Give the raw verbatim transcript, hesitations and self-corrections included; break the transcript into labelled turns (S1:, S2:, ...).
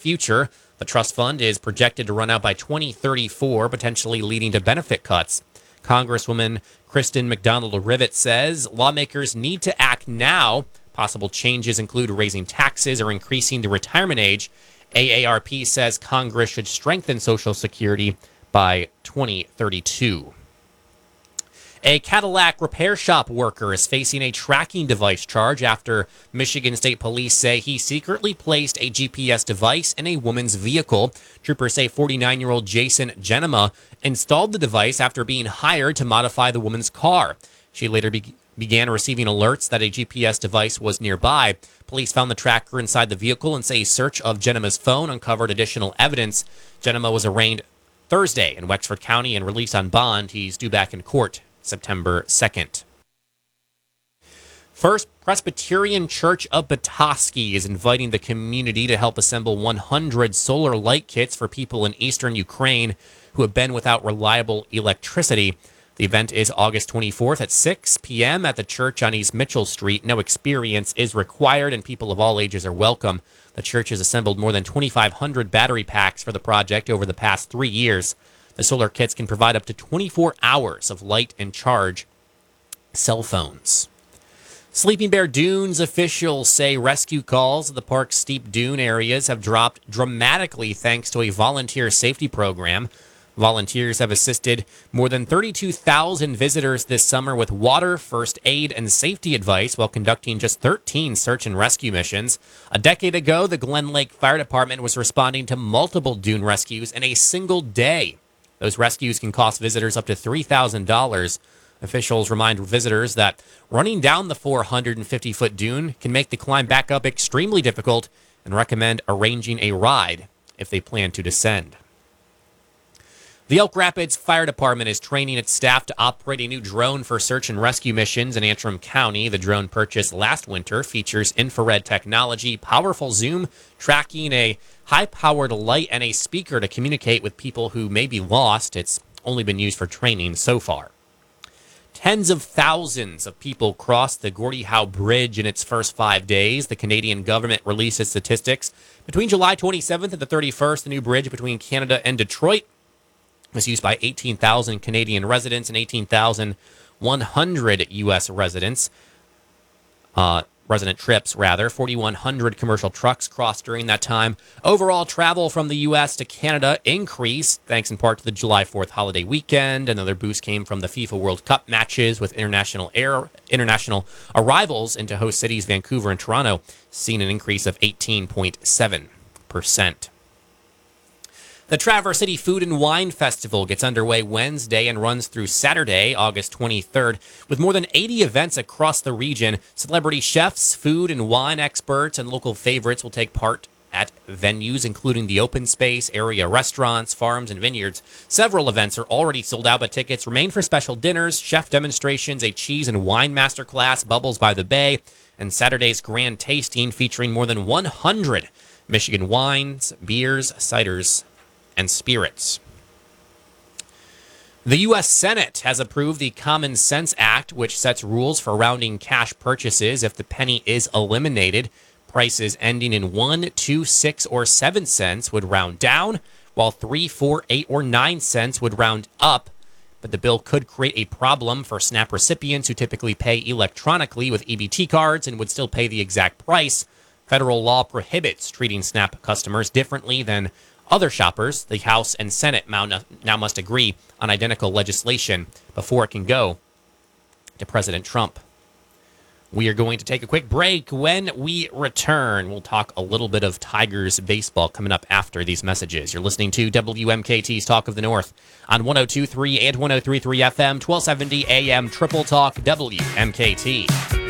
S1: future. The trust fund is projected to run out by twenty thirty-four, potentially leading to benefit cuts. Congresswoman Kristen McDonald-Rivet says lawmakers need to act now. Possible changes include raising taxes or increasing the retirement age. A A R P says Congress should strengthen Social Security by twenty thirty-two. A Cadillac repair shop worker is facing a tracking device charge after Michigan State Police say he secretly placed a G P S device in a woman's vehicle. Troopers say forty-nine-year-old Jason Genema installed the device after being hired to modify the woman's car. She later be- began receiving alerts that a G P S device was nearby. Police found the tracker inside the vehicle and say a search of Genema's phone uncovered additional evidence. Genema was arraigned Thursday in Wexford County and released on bond. He's due back in court September second. First Presbyterian Church of Petoskey is inviting the community to help assemble one hundred solar light kits for people in eastern Ukraine who have been without reliable electricity. The event is August twenty-fourth at six p.m. at the church on East Mitchell Street. No experience is required and people of all ages are welcome. The church has assembled more than twenty-five hundred battery packs for the project over the past three years. The solar kits can provide up to twenty-four hours of light and charge cell phones. Sleeping Bear Dunes officials say rescue calls at the park's steep dune areas have dropped dramatically thanks to a volunteer safety program. Volunteers have assisted more than thirty-two thousand visitors this summer with water, first aid, and safety advice while conducting just thirteen search and rescue missions. A decade ago, the Glen Lake Fire Department was responding to multiple dune rescues in a single day. Those rescues can cost visitors up to three thousand dollars. Officials remind visitors that running down the four hundred fifty-foot dune can make the climb back up extremely difficult and recommend arranging a ride if they plan to descend. The Elk Rapids Fire Department is training its staff to operate a new drone for search and rescue missions in Antrim County. The drone purchased last winter features infrared technology, powerful zoom, tracking, a high-powered light, and a speaker to communicate with people who may be lost. It's only been used for training so far. Tens of thousands of people crossed the Gordie Howe Bridge in its first five days. The Canadian government released its statistics. Between July twenty-seventh and the thirty-first, the new bridge between Canada and Detroit was used by eighteen thousand Canadian residents and eighteen thousand one hundred U S residents. Uh, resident trips, rather. forty-one hundred commercial trucks crossed during that time. Overall travel from the U S to Canada increased, thanks in part to the July fourth holiday weekend. Another boost came from the FIFA World Cup matches, with international air international arrivals into host cities Vancouver and Toronto seeing an increase of eighteen point seven percent. The Traverse City Food and Wine Festival gets underway Wednesday and runs through Saturday, August twenty-third, with more than eighty events across the region. Celebrity chefs, food and wine experts, and local favorites will take part at venues including the Open Space, area restaurants, farms, and vineyards. Several events are already sold out, but tickets remain for special dinners, chef demonstrations, a cheese and wine masterclass, Bubbles by the Bay, and Saturday's grand tasting featuring more than one hundred Michigan wines, beers, ciders, and spirits. The U S Senate has approved the Common Sense Act, which sets rules for rounding cash purchases if the penny is eliminated. Prices ending in one, two, six, or seven cents would round down, while three, four, eight, or nine cents would round up. But the bill could create a problem for SNAP recipients who typically pay electronically with E B T cards and would still pay the exact price. Federal law prohibits treating SNAP customers differently than other shoppers. The House and Senate now must agree on identical legislation before it can go to President Trump. We are going to take a quick break. When we return, we'll talk a little bit of Tigers baseball coming up after these messages. You're listening to W M K T's Talk of the North on one oh two point three and one oh three point three F M, twelve seventy A M Triple Talk, W M K T.